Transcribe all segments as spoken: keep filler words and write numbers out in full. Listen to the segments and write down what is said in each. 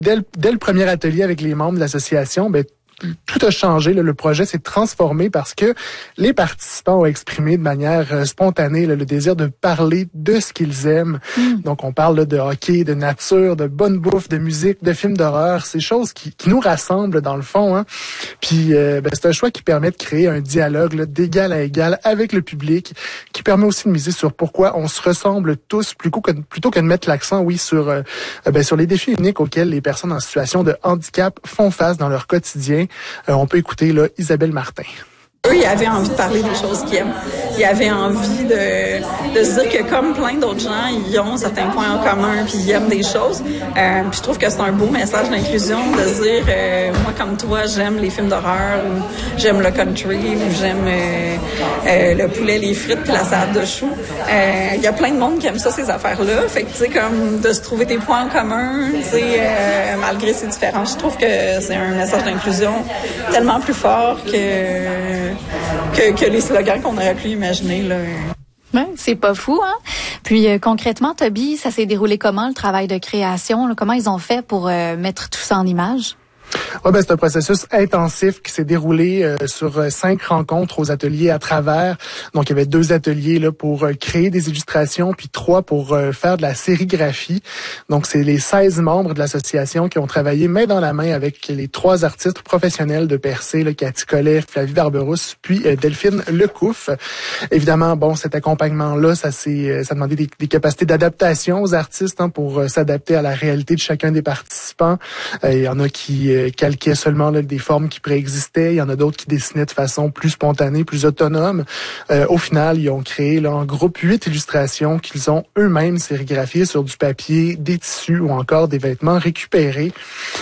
Dès le, dès le premier atelier avec les membres de l'association, ben, tout a changé. Là, le projet s'est transformé parce que les participants ont exprimé de manière euh, spontanée là, le désir de parler de ce qu'ils aiment. Mm. Donc, on parle là, de hockey, de nature, de bonne bouffe, de musique, de films d'horreur. Ces choses qui, qui nous rassemblent dans le fond. Hein. Puis, euh, ben, c'est un choix qui permet de créer un dialogue là, d'égal à égal avec le public, qui permet aussi de miser sur pourquoi on se ressemble tous, plutôt que, plutôt que de mettre l'accent, oui, sur, euh, ben, sur les défis uniques auxquels les personnes en situation de handicap font face dans leur quotidien. Euh, on peut écouter là, Isabelle Martin. Eux, ils avaient envie de parler des choses qu'ils aiment. Ils avaient envie de, de se dire que comme plein d'autres gens, ils ont certains points en commun puis ils aiment des choses. Euh, puis je trouve que c'est un beau message d'inclusion de dire euh, moi comme toi, j'aime les films d'horreur ou j'aime le country ou j'aime euh, euh, le poulet, les frites puis la salade de choux. Il euh, y a plein de monde qui aime ça, ces affaires-là. Fait que tu sais, comme de se trouver tes points en commun, tu sais, euh, malgré ces différences, je trouve que c'est un message d'inclusion tellement plus fort que Que, que les slogans qu'on aurait pu imaginer, là. Ouais, c'est pas fou, hein? Puis euh, concrètement, Toby, ça s'est déroulé comment, le travail de création? Là? Comment ils ont fait pour euh, mettre tout ça en image? Ouais, ben c'est un processus intensif qui s'est déroulé euh, sur euh, cinq rencontres aux ateliers à travers. Donc, il y avait deux ateliers là pour euh, créer des illustrations, puis trois pour euh, faire de la sérigraphie. Donc, c'est les seize membres de l'association qui ont travaillé main dans la main avec les trois artistes professionnels de Percé, là, Cathy Collet, Flavie Barberousse, puis euh, Delphine Lecouf. Évidemment, bon, cet accompagnement-là, ça s'est, ça demandait des, des capacités d'adaptation aux artistes hein, pour euh, s'adapter à la réalité de chacun des participants. Euh, il y en a qui euh, calquaient seulement là, des formes qui préexistaient. Il y en a d'autres qui dessinaient de façon plus spontanée, plus autonome. Euh, au final, ils ont créé là, en groupe huit illustrations qu'ils ont eux-mêmes sérigraphiées sur du papier, des tissus ou encore des vêtements récupérés.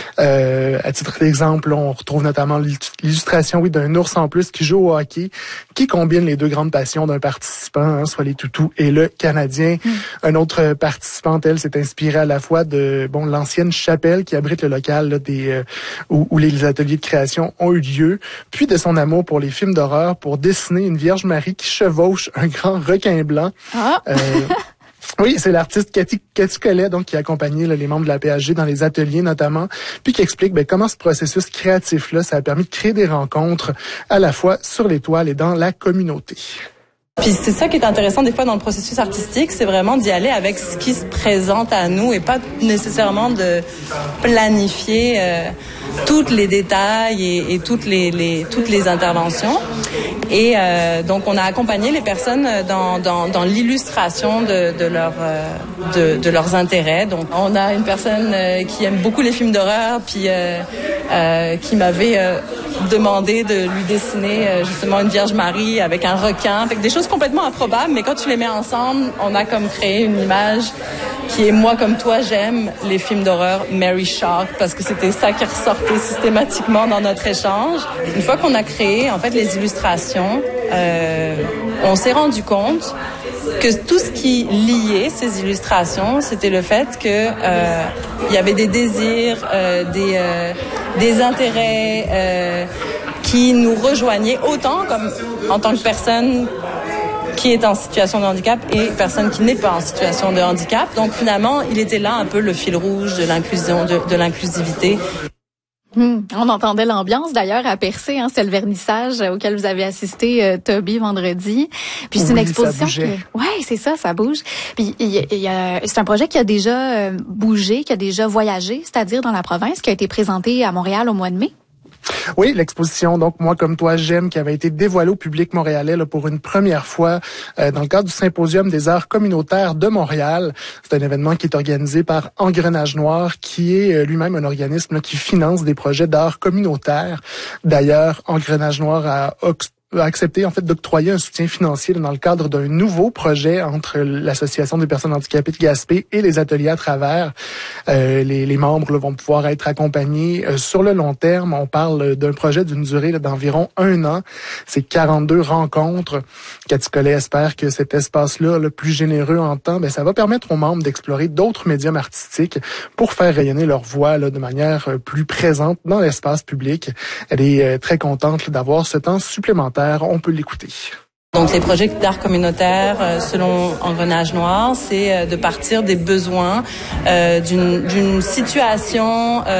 Euh, à titre d'exemple, on retrouve notamment l'illustration oui, d'un ours en plus qui joue au hockey, qui combine les deux grandes passions d'un participant, hein, soit les toutous et le Canadien. Mmh. Un autre participante, elle, s'est inspirée à la fois de bon l'ancienne chapelle qui abrite le local là, des euh, où, où les ateliers de création ont eu lieu, puis de son amour pour les films d'horreur pour dessiner une Vierge Marie qui chevauche un grand requin blanc. Ah. Euh, Oui, c'est l'artiste Cathy, Cathy Collet, donc, qui a accompagné là, les membres de la P H G dans les ateliers notamment, puis qui explique ben, comment ce processus créatif-là, ça a permis de créer des rencontres à la fois sur les toiles et dans la communauté. Puis c'est ça qui est intéressant des fois dans le processus artistique, c'est vraiment d'y aller avec ce qui se présente à nous et pas nécessairement de planifier euh, tous les détails et, et toutes les, les toutes les interventions. Et euh, donc on a accompagné les personnes dans dans, dans l'illustration de de leur euh, de, de leurs intérêts. Donc on a une personne euh, qui aime beaucoup les films d'horreur, puis euh, euh, qui m'avait euh, demandé de lui dessiner euh, justement une Vierge Marie avec un requin, fait que des choses complètement improbables, mais quand tu les mets ensemble, on a comme créé une image qui est moi comme toi, j'aime les films d'horreur Mary Shark parce que c'était ça qui ressortait systématiquement dans notre échange. Une fois qu'on a créé en fait les illustrations, euh, on s'est rendu compte que tout ce qui liait ces illustrations, c'était le fait que euh, il y avait des désirs, euh, des euh, des intérêts euh, qui nous rejoignaient autant comme en tant que personne qui est en situation de handicap et personne qui n'est pas en situation de handicap. Donc finalement, il était là un peu le fil rouge de l'inclusion, de, de l'inclusivité. Hum, on entendait l'ambiance d'ailleurs à Percé, hein, c'est le vernissage auquel vous avez assisté, euh, Toby, vendredi. Puis c'est oui, une exposition ça bougeait. que, ouais, c'est ça, ça bouge. Puis il y a, il y a, c'est un projet qui a déjà euh, bougé, qui a déjà voyagé, c'est-à-dire dans la province, qui a été présenté à Montréal au mois de mai. Oui, l'exposition, donc Moi comme toi, j'aime, qui avait été dévoilée au public montréalais là, pour une première fois euh, dans le cadre du Symposium des arts communautaires de Montréal. C'est un événement qui est organisé par Engrenage Noir, qui est euh, lui-même un organisme là, qui finance des projets d'art communautaire. D'ailleurs, Engrenage Noir a Ox- a accepté en fait d'octroyer un soutien financier dans le cadre d'un nouveau projet entre l'Association des personnes handicapées de Gaspé et les ateliers à travers. Euh, les, les membres là, vont pouvoir être accompagnés euh, sur le long terme. On parle d'un projet d'une durée là, d'environ un an. C'est quarante-deux rencontres. Cathy Collet espère que cet espace-là, le plus généreux en temps, ben, ça va permettre aux membres d'explorer d'autres médiums artistiques pour faire rayonner leur voix là, de manière plus présente dans l'espace public. Elle est euh, très contente là, d'avoir ce temps supplémentaire. On peut l'écouter. Donc, les projets d'art communautaire, euh, selon Engrenage Noir, c'est euh, de partir des besoins euh, d'une, d'une situation euh,